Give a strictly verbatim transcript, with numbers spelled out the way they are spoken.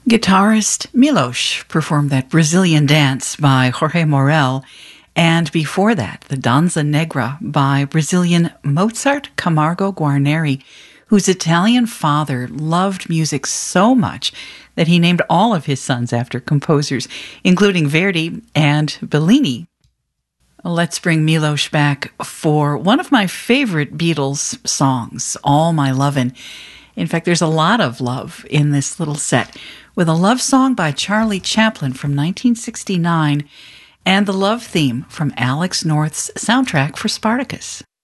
Guitarist Milos performed that Brazilian dance by Jorge Morel, and before that, the Danza Negra by Brazilian Mozart Camargo Guarneri, whose Italian father loved music so much that he named all of his sons after composers, including Verdi and Bellini. Let's bring Milos back for one of my favorite Beatles songs, All My Lovin'. In fact, there's a lot of love in this little set, with a love song by Charlie Chaplin from nineteen sixty-nine and the love theme from Alex North's soundtrack for Spartacus.